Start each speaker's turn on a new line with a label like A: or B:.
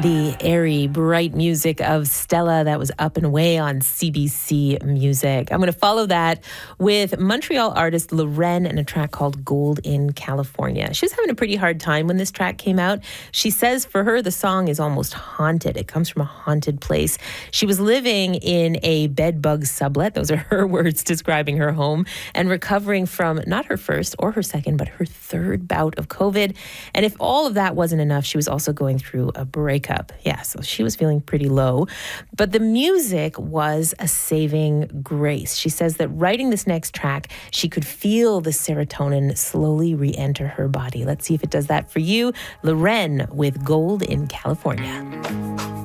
A: The airy, bright music of Stella that was Up and Away on CBC Music. I'm going to follow that with Montreal artist Loren and a track called Gold in California. She was having a pretty hard time when this track came out. She says for her, the song is almost haunted. It comes from a haunted place. She was living in a bedbug sublet. Those are her words describing her home, and recovering from not her first or her second, but her third bout of COVID. And if all of that wasn't enough, she was also going through a breakup. Yeah, so she was feeling pretty low. But the music was a saving grace. She says that writing this next track, she could feel the serotonin slowly re-enter her body. Let's see if it does that for you. Loren with Gold in California.